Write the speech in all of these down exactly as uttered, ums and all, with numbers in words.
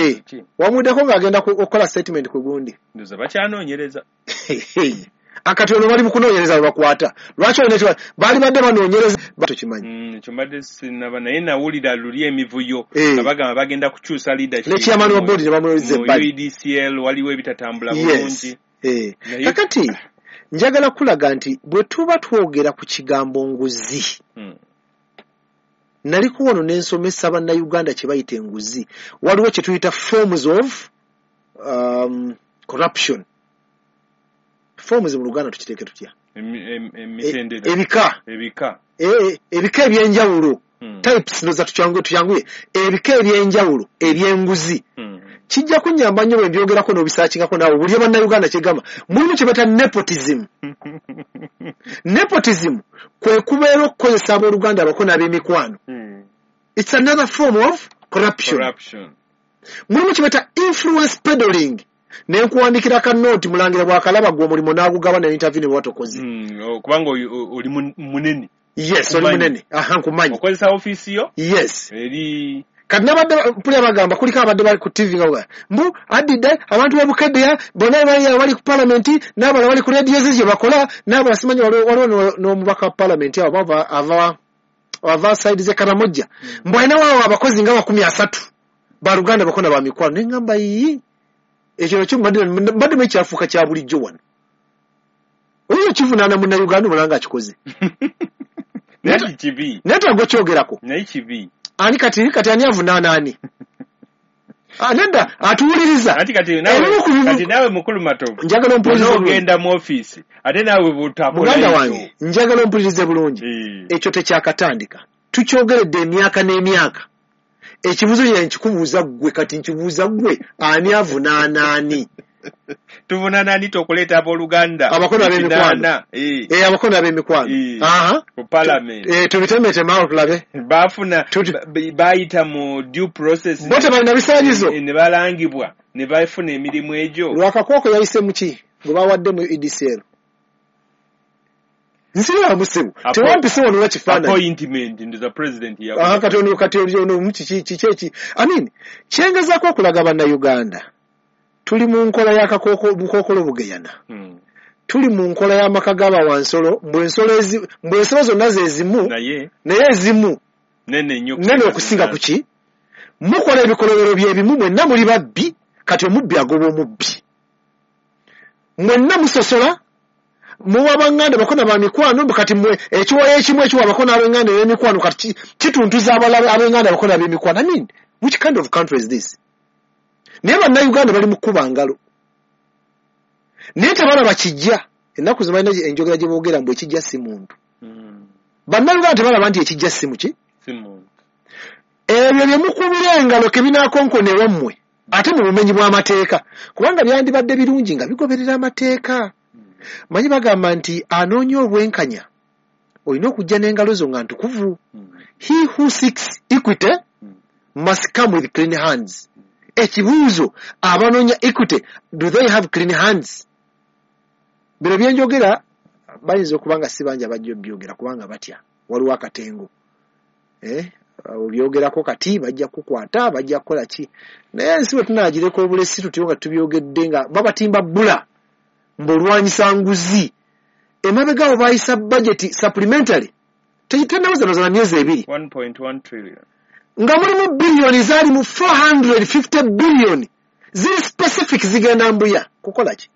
eh wamudeko ngagenda okukola statement ku gundi ndoza bakyanoonyereza akatono bali mukunoonyereza bakwata lwaki onetwa bali badde banoonyereza bato kimanyi mm chomade sinaba naye nawulira luli emivuyo abagamba bagenda kukyusa leadership ne chairman wa board ne bamuleze bali U D C L waliwe bitatambula bulungi eh kakati njagala kulaga nti bwe tuba twogera ku kigambo nguzi hmm. nali kuwono n'ensomesa banna Uganda kye bayita enguzi waliwo kye tuyita forms of um, corruption forms mu Luganda tukiteeke tutya emitendera ebika ebika eh ebika ebyenjawulo hmm. types noza tucyangu tuyanguye ebika ebyenjawulo ebyenguzi hmm. kijja kunyamba nnyo byogerako no bisaachingako nawo buli banna Uganda kyegama mulimu kye bata nepotism nepotism kwe kubeera okukozesa abo Luganda abakona ab'emikwano hmm. it's another form of corruption corruption mulimu kye bata influence peddling nenkuwandikira ka note mulangira bwakalaba gwo mulimo nagugaba na interview ne watokozi mm kubanga oli munene yes oli munene aha nkumanyi okozesa office yo yes eri kati nabadde puli abagamba kuliko abadde bali ku T V nga mbu adide abantu babukeddeya bonna bali wali ku parliament n'abala wali ku radio zije bakola n'abala simanyi waliwo n'omubaka wa parliament abo bava ava ava side ze Karamojja mbu ayina wao abakozi nga makumi asatu ba Luganda bakona ba mikwano n'engamba yi ekyo kyo mbadde mekyafuuka kya bulijjo wano oyo kivunaana munna Uganda mulanga akikoze naye kibi neta go kyogerako naye kibi ani kati kati ani avunaana ani anenda atuwuliriza ati kati nawe kati nawe mukulu mato njagala mpulirize ogenda mu office ate nawe butakola muganda wange njagala mpulirize bulungi ekyo tekyakatandika tukyogeredde emyaka n'emyaka ekibuzo kye nkikubuuza gwe kati nkibuuza gwe ani avunaana ani tuvunana ani tokuleeta abooluganda abakono ab'emikwano eh eh abakono ab'emikwano aha ku parliament eh tubitemete mawo tulabe baafuna bayita mu due process bote bali na bisaanyizo ne balangibwa ne bafuna emirimu egyo lwakakooko yayise muki gwe bawadde mu E D C L nsiba musibu tewampise wano na kifaananyi appointment into the president ya aha katono kati ono muki kicheki I mean kyengezako okulaga banna Uganda tuli mu nkola ya kakoko bukokolo bugeyana hmm. tuli mu nkola ya makagaba wansolo mbwensolo ezi mbwensolo zonna zezimu naye naye ezimu nene nnyo nene okusinga kuki mukola ebikolobero byebimu mwenna muli babbi kati omubbi agoba omubbi mwenna musosola muwa banganda bakona ba mikwano kati mwe ekiwaye ekimwe ekiwa bakona abenganda n'emikwano kati kituntuza abalaba abenganda bakona b'emikwano I mean which kind of country is this naye banna Uganda bali mu kuba ngalo naye tebala bakijja ennaku zimalina enjogera gye boogera mbu ekijja si muntu mm. banna Uganda tebalaba nti ekijja si muki si muntu ebyo bye mukubira engalo ke binaakonkone wammwe ate mu bumenyi bw'amateeka kubanga byandibadde birungi nga bigoberera amateeka mm. manyi bagamba nti anoonya obwenkanya olina okujja n'engalo zo nga ntukuvu mm. he who seeks equity mm. must come with clean hands ekibuuzo abanoonya equity do they have clean hands bino byenjogera bayinza okubanga si bangi abajja byogera kubanga batya waliwo akatengo eh obyogerako kati bajja kukwata bajja kukola ki naye nsi bwe tunaagireko obulesi tutyo nga tubyogedde nga babatimba bbula mb'olwanyisa nguzi emabega abo bayisa budget supplementary tenabuza noza na myezi ebiri one point one trillion nga mulimu billion zali mu four hundred fifty billion ziri specific zigenda mbuya kukola ki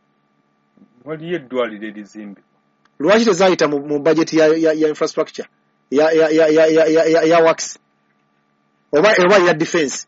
wali eddwaliro erizimbe lwaki tezayita mu, mu budget ya, ya, ya infrastructure ya ya ya ya ya, ya, ya, ya works oba oba ya defense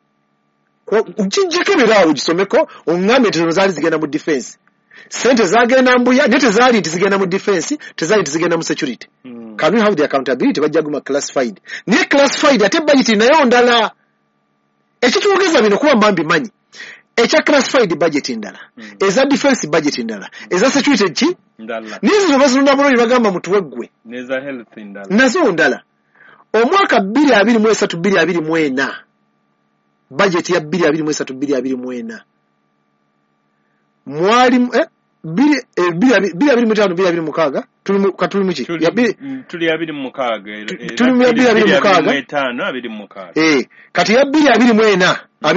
ko ukijjeko birawo gisomeko ongambe tezo zali zigenda mu defense sente zagenda mbuya nete zali tizigenda mu defense tezali tizigenda mu security mm. Can we have the accountability bajja guma classified ne classified ate budget nayo ndala ekituogeza bino kuba mbambi manyi echa classified budget ndala mm. eza defense budget ndala mm. eza security ki ndala nizo bazunda muno bagamba mutuwegwe neza health ndala nazo ndala omwaka bbiri abiri mu esatu bbiri abiri mu ena budget ya bbiri abiri mu esatu bbiri abiri mu ena mwali eh bbiri bbiri abiri mu ttaano bbiri abiri mu mukaaga tuli mu katuli mu ki ya bbiri tuli abiri mu mukaaga tuli mu bbiri abiri mu mukaaga etaano abiri mu mukaaga eh kati ya bbiri abiri mu ena